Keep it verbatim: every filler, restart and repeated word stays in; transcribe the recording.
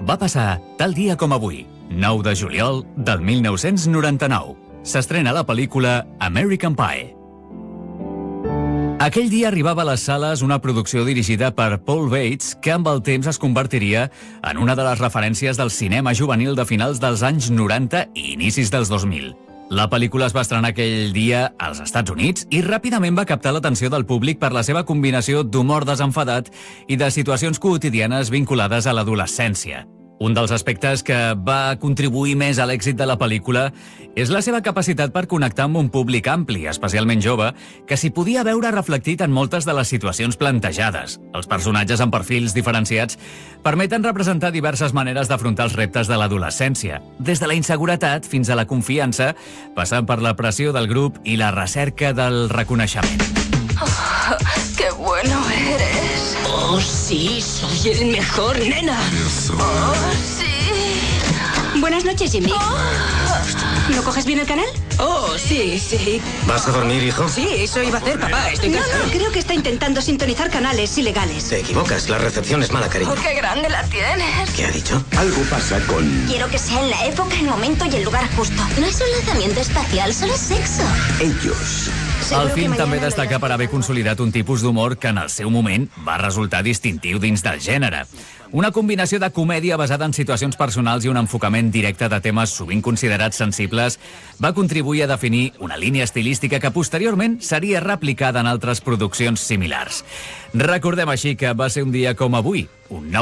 Va passar tal dia com avui, nou de juliol del mil nou-cents noranta-nou. S'estrena la pel·lícula American Pie. Aquell dia arribava a les sales una producció dirigida per Paul Bates que amb el temps es convertiria en una de les referències del cinema juvenil de finals dels anys noranta i inicis dels dos mil. La pel·lícula es va estrenar aquell dia als Estats Units i ràpidament va captar l'atenció del públic per la seva combinació d'humor desenfadat i de situacions quotidianes vinculades a l'adolescència. Un dels aspectes que va contribuir més a l'èxit de la pel·lícula és la seva capacitat per connectar amb un públic ampli, especialment jove, que s'hi podia veure reflectit en moltes de les situacions plantejades. Els personatges amb perfils diferenciats permeten representar diverses maneres d'afrontar els reptes de l'adolescència, des de la inseguretat fins a la confiança, passant per la pressió del grup i la recerca del reconeixement. Oh, ¡qué bueno eres! Oh, sí, soy el mejor, nena. Oh, sí. Buenas noches, Jimmy. Oh. ¿No coges bien el canal? Oh, sí, sí. ¿Vas a dormir, hijo? Sí, eso iba a hacer, papá. Estoy No, cansado. no, creo que está intentando sintonizar canales ilegales. Te equivocas, la recepción es mala, cariño. Oh, ¡qué grande la tienes! ¿Qué ha dicho? Algo pasa con... Quiero que sea en la época, el momento y el lugar justo. No es un lanzamiento espacial, solo es sexo. ellos. El film també destaca per haver consolidat un tipus d'humor que en el seu moment va resultar distintiu dins del gènere. Una combinació de comèdia basada en situacions personals i un enfocament directe de temes sovint considerats sensibles va contribuir a definir una línia estilística que posteriorment seria replicada en altres produccions similars. Recordem així que va ser un dia com avui, un nou